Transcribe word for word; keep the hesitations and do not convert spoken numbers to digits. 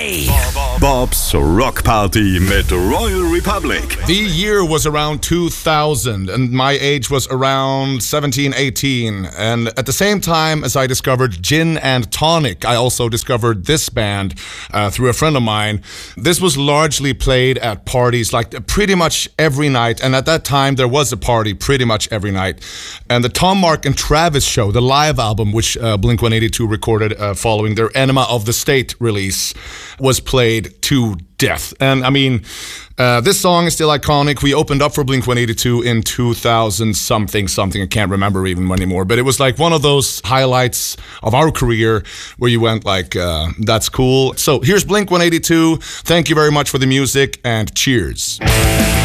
Play. Bob's Rock Party mit Royal Republic. The year was around two thousand, and my age was around seventeen, eighteen. And at the same time as I discovered Gin and Tonic, I also discovered this band uh, through a friend of mine. This was largely played at parties like pretty much every night, and at that time there was a party pretty much every night. And the Tom, Mark, and Travis show, the live album, which uh, Blink one eighty-two recorded uh, following their Enema of the State release, was played to death. And I mean, uh, this song is still iconic. We opened up for Blink one eighty-two in two thousand something, something. I can't remember even anymore. But it was like one of those highlights of our career where you went like, uh, that's cool. So here's Blink one eighty-two. Thank you very much for the music, and cheers.